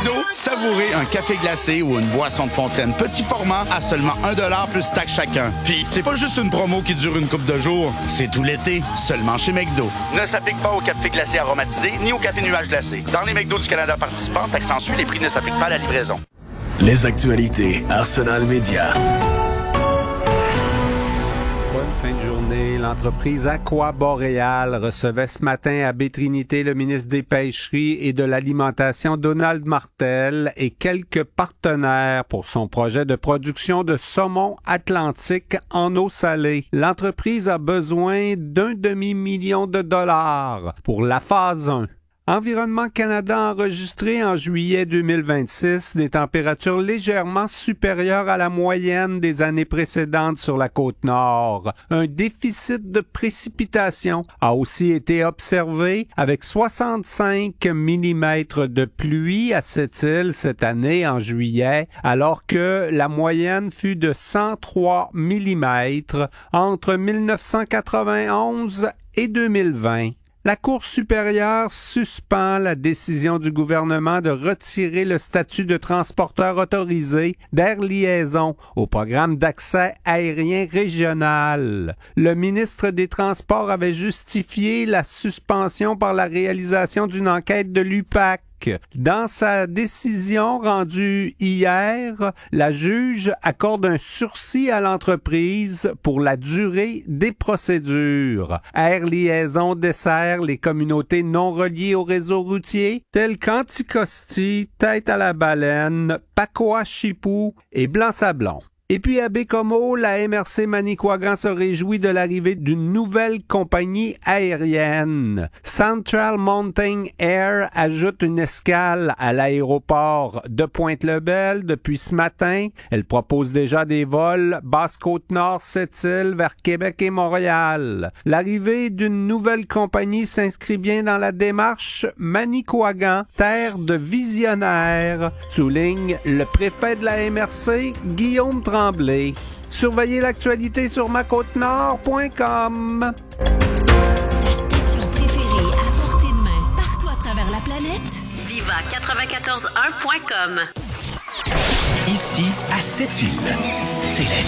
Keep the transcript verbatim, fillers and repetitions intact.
McDo, savourez un café glacé ou une boisson de fontaine petit format à seulement un dollar plus taxe chacun. Puis c'est pas juste une promo qui dure une couple de jours, c'est tout l'été, seulement chez McDo. Ne s'applique pas au café glacé aromatisé ni au café nuage glacé. Dans les McDo du Canada participants, taxe en Suisse, les prix ne s'appliquent pas à la livraison. Les actualités Arsenal Média. Bonne fin de journée. L'entreprise Aqua Boréal recevait ce matin à Baie-Trinité le ministre des Pêcheries et de l'Alimentation Donald Martel et quelques partenaires pour son projet de production de saumon atlantique en eau salée. L'entreprise a besoin d'un demi-million de dollars pour la phase un. Environnement Canada a enregistré en juillet deux mille vingt-six des températures légèrement supérieures à la moyenne des années précédentes sur la côte nord. Un déficit de précipitations a aussi été observé avec soixante-cinq millimètres de pluie à cette île cette année en juillet, alors que la moyenne fut de cent trois millimètres entre mille neuf cent quatre-vingt-onze et deux mille vingt. La Cour supérieure suspend la décision du gouvernement de retirer le statut de transporteur autorisé d'Air Liaison au programme d'accès aérien régional. Le ministre des Transports avait justifié la suspension par la réalisation d'une enquête de l'U P A C. Dans sa décision rendue hier, la juge accorde un sursis à l'entreprise pour la durée des procédures. Air Liaison dessert les communautés non reliées au réseau routier telles qu'Anticosti, Tête-à-la-Baleine, Pacoa-Chipou et Blanc-Sablon. Et puis à Bécomo, la M R C Manicouagan se réjouit de l'arrivée d'une nouvelle compagnie aérienne. Central Mountain Air ajoute une escale à l'aéroport de Pointe-le-Bel depuis ce matin. Elle propose déjà des vols Basse-Côte-Nord, Sept-Îles vers Québec et Montréal. L'arrivée d'une nouvelle compagnie s'inscrit bien dans la démarche Manicouagan, terre de visionnaires, souligne le préfet de la M R C, Guillaume Tremblay. Surveillez l'actualité sur ma côte nord point com. Ta station préférée à portée de main, partout à travers la planète. Viva quatre-vingt-quatorze un point com. Ici, à Sept-Îles, c'est la